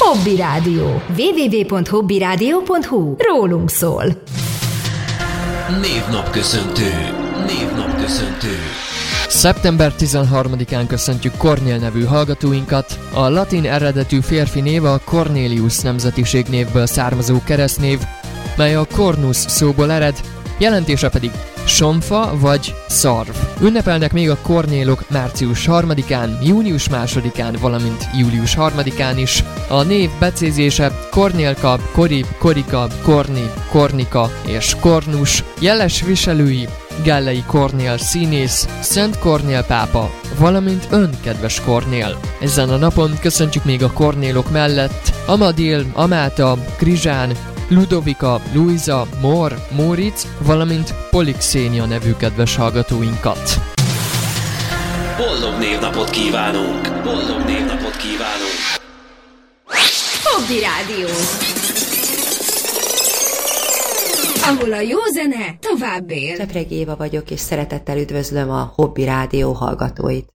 Hobby Rádió. www.hobbyradio.hu. Rólunk szól. Névnapköszöntő. Szeptember 13-án köszöntjük Kornél nevű hallgatóinkat. A latin eredetű férfi név a Cornelius nemzetiségnévből származó keresztnév, mely a cornus szóból ered, jelentése pedig somfa vagy szarv. Ünnepelnek még a kornélok március 3-án, június 2-án, valamint július 3-án is. A név becézése Kornélka, Korib, Korika, Korni, Kornika és Kornus. Jeles viselői Gellei Kornél színész, Szent Kornél pápa, valamint ön, kedves Kornél. Ezen a napon köszöntjük még a kornélok mellett Amadil, Amáta, Krizsán, Ludovika, Luisa, Mor, Móricz, valamint Polixénia nevű kedves hallgatóinkat. Boldog névnapot kívánunk! Hobby Rádió. Ahol a jó zene tovább él. Csepregi Éva vagyok, és szeretettel üdvözlöm a Hobby Rádió hallgatóit.